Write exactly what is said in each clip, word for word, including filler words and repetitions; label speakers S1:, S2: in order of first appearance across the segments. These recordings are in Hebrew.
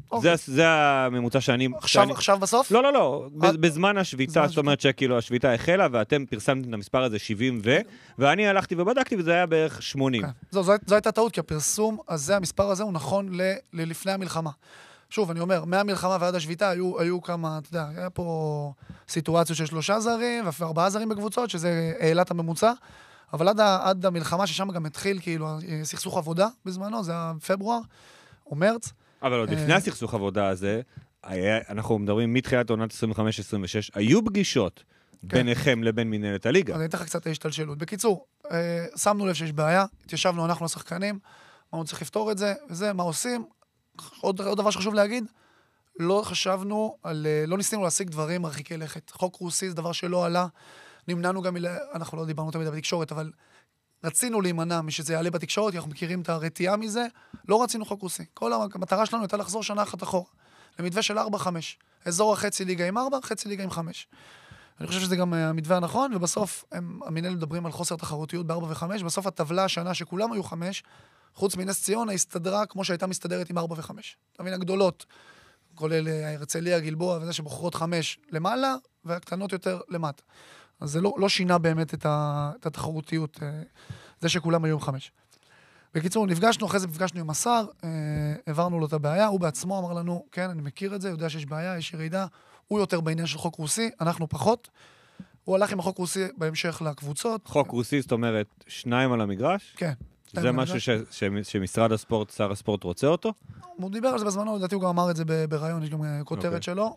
S1: זה, זה הממוצע שאני...
S2: עכשיו,
S1: שאני...
S2: עכשיו בסוף?
S1: לא, לא, לא. בזמן השביתה, זאת אומרת שכאילו השביתה החלה, ואתם פרסמתם את המספר הזה שבעים ו... ואני הלכתי ובדקתי, וזה היה בערך שמונים.
S2: כן. זו, זו, זו הייתה טעות, כי הפרסום הזה, המספר הזה, הוא נכון ל, ללפני המלחמה. שוב, אני אומר, מהמלחמה ועד השביתה היו, היו כמה, אתה יודע, היה פה סיטואציות של שלושה זרים, וארבעה זרים בקבוצות, שזה העלת הממוצע, אבל עד, עד המלחמה, ששם גם התחיל, כאילו, סכסוך עבודה בזמנו, זה היה פברואר או מרץ.
S1: אבל עוד לפני הסכסוך עבודה הזה, היה, אנחנו מדברים מתחילת עונת עשרים וחמש עשרים ושש, היו פגישות כן. ביניכם לבין מנהלת הליגה.
S2: אז אני אתן לך קצת השתלשלות. בקיצור, אה, שמנו לב שיש בעיה, התיישבנו אנחנו לשחקנים, מה צריך לפתור את זה, וזה, מה עושים. עוד, עוד דבר שחשוב להגיד, לא חשבנו על, לא ניסינו להשיג דברים מרחיקי לכת. חוק רוסי זה דבר שלא עלה, נמנענו גם, מלה, אנחנו לא דיברנו תמיד בתקשורת, אבל רצינו להימנע משזה יעלה בתקשורת, אנחנו מכירים את הרתיעה מזה, לא רצינו חוק רוסי. כל המטרה שלנו הייתה לחזור שנה אחת אחורה, למתווה של ארבע חמש. אזור החצי ליגה עם ארבע, חצי ליגה עם חמש. אני חושב שזה גם המתווה הנכון, ובסוף הם, המנהל מדברים על חוסר תחרותיות בארבע וחמש, בסוף הטבלה השנה שכולם היו חמש, חוץ מנס ציונה, הסתדרה כמו שהייתה מסתדרת עם ארבע וחמש. אתה מבין, הגדולות, כולל הרצליה, גלבוע, וזה שבוחרות חמש למעלה, והקטנות יותר למטה. אז זה לא, לא שינה באמת את, ה, את התחרותיות, זה שכולם היו עם חמש. בקיצור, נפגשנו, אחרי זה נפגשנו עם השר, העברנו לו את הבעיה, הוא בעצמו אמר לנו, כן, אני מכיר את זה, יודע שיש בעיה, יש ירידה, הוא יותר בעניין של חוק רוסי, אנחנו פחות. הוא הלך עם החוק רוסי בהמשך לקבוצות.
S1: חוק רוסי, זאת אומרת, שניים על המגרש?
S2: כן.
S1: זה משהו ש, ש, שמשרד הספורט, שר הספורט רוצה אותו?
S2: הוא דיבר על זה בזמנו, לדעתי הוא גם אמר את זה ברעיון, יש גם כותרת okay. שלו.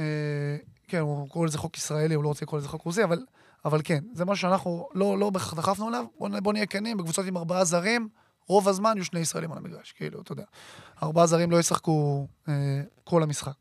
S2: כן, הוא קורא לזה חוק ישראלי, הוא לא רוצה לקרוא לזה חוק רוסי, אבל, אבל כן, זה משהו שאנחנו לא, לא דחפנו עליו, בוא, בוא נהיה כנים, בקבוצות עם ארבעה זרים, רוב הזמן יהיו שני ישראלים על המגרש, כאילו, אתה יודע. ארבעה זרים לא ישחקו אה, כל המשחק.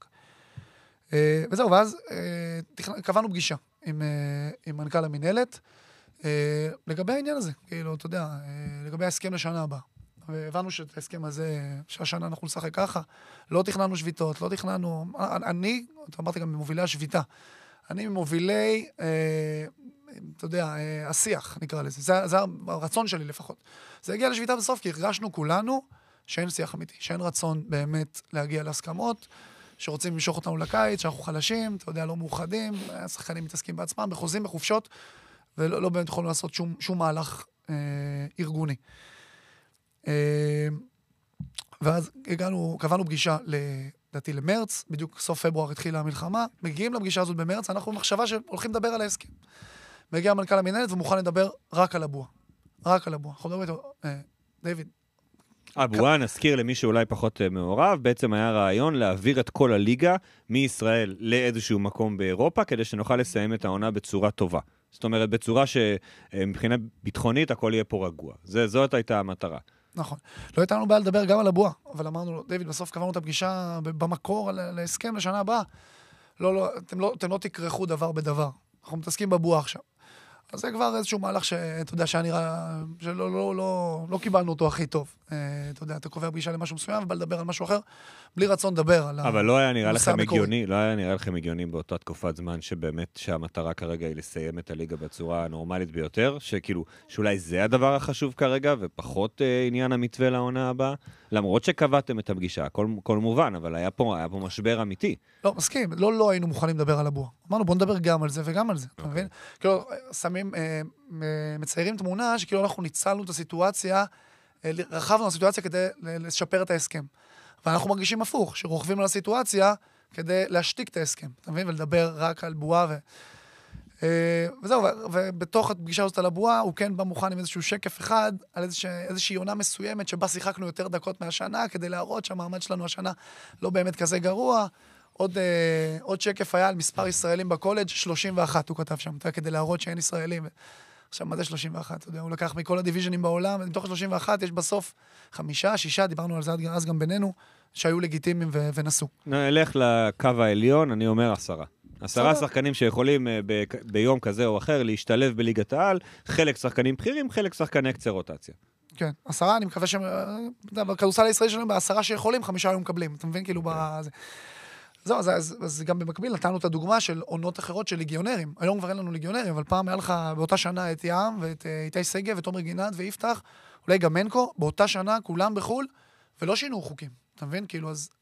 S2: אה, וזהו, ואז אה, תכנ... קבענו פגישה עם, אה, עם מנכ"ל המנהלת, אה, לגבי העניין הזה, כאילו, אתה יודע, אה, לגבי ההסכם לשנה הבאה. והבנו שאת ההסכם הזה, שהשנה אנחנו נשחק ככה, לא תכננו שביתות, לא תכננו, אני, אתה אמרת גם ממובילי השביתה, אני ממובילי, אה, אתה יודע, אה, השיח, נקרא לזה, זה, זה הרצון שלי לפחות. זה הגיע לשביתה בסוף, כי הרגשנו כולנו שאין שיח אמיתי, שאין רצון באמת להגיע להסכמות, שרוצים למשוך אותנו לקיץ, שאנחנו חלשים, אתה יודע, לא מאוחדים, השחקנים מתעסקים בעצמם, בחוזים, בחופשות, ולא לא באמת יכולנו לעשות שום, שום מהלך אה, ארגוני. ואז הגענו, קבענו פגישה לדעתי למרץ, בדיוק סוף פברואר התחילה המלחמה, מגיעים לפגישה הזאת במרץ, אנחנו במחשבה שהולכים לדבר על ההסכם. מגיע המנכ"ל המנהלת ומוכן לדבר רק על הבוע. רק על הבוע. אנחנו מדברים איתו, דיוויד.
S1: הבוע, נזכיר למי שאולי פחות מעורב, בעצם היה רעיון להעביר את כל הליגה מישראל לאיזשהו מקום באירופה, כדי שנוכל לסיים את העונה בצורה טובה. זאת אומרת, בצורה שמבחינה ביטחונית הכל יהיה פה רגוע. זה, זאת הייתה המטרה.
S2: נכון. לא הייתה לנו בעיה לדבר גם על הבוע, אבל אמרנו לו, דיוויד, בסוף קבענו את הפגישה במקור להסכם לשנה הבאה. לא, לא, אתם לא, אתם לא תקרחו דבר בדבר. אנחנו מתעסקים בבוע עכשיו. אז זה כבר איזשהו מהלך שאתה יודע שהיה נראה, שלא, לא, לא, לא קיבלנו אותו הכי טוב. אתה יודע, אתה קובע פגישה למשהו מסוים, ובא לדבר על משהו אחר, בלי רצון לדבר על
S1: אבל לא היה נראה לכם הגיוני, לא היה נראה לכם הגיוני באותה תקופת זמן, שבאמת שהמטרה כרגע היא לסיים את הליגה בצורה הנורמלית ביותר, שכאילו, שאולי זה הדבר החשוב כרגע, ופחות אה, עניין המתווה לעונה הבאה, למרות שקבעתם את הפגישה, הכל, כל מובן, אבל היה פה, היה פה משבר אמיתי.
S2: לא, מסכים, לא, לא היינו מוכנים לדבר על הבוע. אמרנו, בוא נדבר גם על זה וגם על זה, אתה מבין? כאילו, שמים, אה, מציירים תמונה שכאילו אנחנו ניצלנו את הסיטואציה, אה, רחבנו את הסיטואציה כדי לשפר את ההסכם. ואנחנו מרגישים הפוך, שרוכבים על הסיטואציה כדי להשתיק את ההסכם, אתה מבין? ולדבר רק על בועה ו... אה, וזהו, ובתוך הפגישה הזאת על הבועה, הוא כן בא מוכן עם איזשהו שקף אחד, על איזושה, איזושהי עונה מסוימת, שבה שיחקנו יותר דקות מהשנה, כדי להראות שהמעמד שלנו השנה לא באמת כזה גרוע. עוד, אה, עוד שקף היה על מספר ישראלים בקולג' שלושים ואחת, הוא כתב שם, כדי להראות שאין ישראלים. עכשיו, מה זה שלושים ואחת? אתה יודע, הוא לקח מכל הדיוויז'נים בעולם, מתוך שלושים ואחת יש בסוף חמישה, שישה, דיברנו על זה אז גם בינינו, שהיו לגיטימיים ו- ונסו.
S1: נלך לקו העליון, אני אומר עשרה. עשרה שחקנים שיכולים ב- ביום כזה או אחר להשתלב בליגת העל, חלק שחקנים בכירים, חלק שחקני קצה רוטציה.
S2: כן, עשרה, אני מקווה שהם, בכדורסל הישראלי שלנו, בעשרה שיכולים, חמישה היו מקבלים, אתה מבין? כאילו, בזה. זהו, אז, אז, אז גם במקביל נתנו את הדוגמה של עונות אחרות של ליגיונרים. היום כבר אין לנו ליגיונרים, אבל פעם היה לך באותה שנה את ים, ואת איתי סגב, ואת עומר גינת, ויפתח, אולי גם מנקו, באותה שנה כולם בחול, ולא שינו חוקים. אתה מבין? כאילו, אז